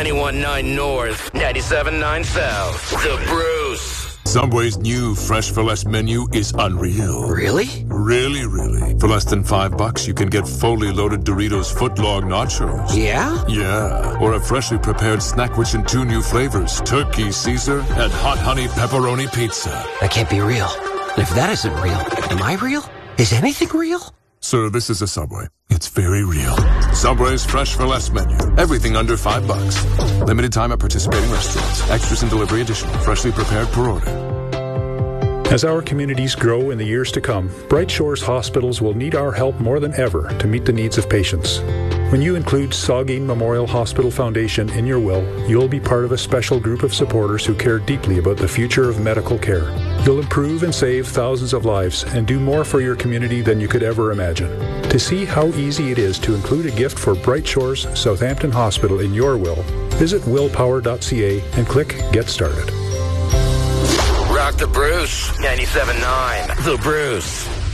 91.9 North, 97.9 South. The Bruce. Subway's new Fresh for Less menu is unreal. Really? Really, really. For less than $5, you can get fully loaded Doritos footlong nachos. Yeah? Yeah. Or a freshly prepared snack rich in 2 new flavors, Turkey Caesar and Hot Honey Pepperoni Pizza. That can't be real. If that isn't real, am I real? Is anything real? Sir, this is a Subway. It's very real. Subway's Fresh for Less menu. Everything under $5. Limited time at participating restaurants. Extras and delivery additional. Freshly prepared per order. As our communities grow in the years to come, Bright Shores hospitals will need our help more than ever to meet the needs of patients. When you include Saugeen Memorial Hospital Foundation in your will, you'll be part of a special group of supporters who care deeply about the future of medical care. You'll improve and save thousands of lives and do more for your community than you could ever imagine. To see how easy it is to include a gift for Bright Shores Southampton Hospital in your will, visit willpower.ca and click Get Started. Rock the Bruce. 97.9 The Bruce.